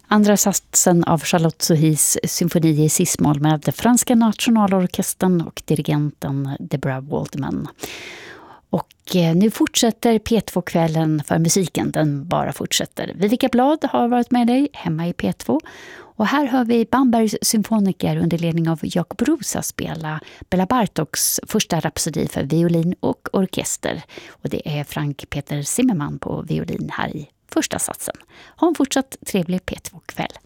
Andra satsen av Charlotte Sohis symfoni i cis-moll med Franska nationalorkestern och dirigenten Deborah Waldman. Och nu fortsätter P2-kvällen för musiken, den bara fortsätter. Vivica Blad har varit med dig hemma i P2. Och här hör vi Bambergs symfoniker under ledning av Jakob Rosa spela Bela Bartoks första rapsodi för violin och orkester. Och det är Frank Peter Zimmermann på violin här i första satsen. Ha en fortsatt trevlig P2-kväll.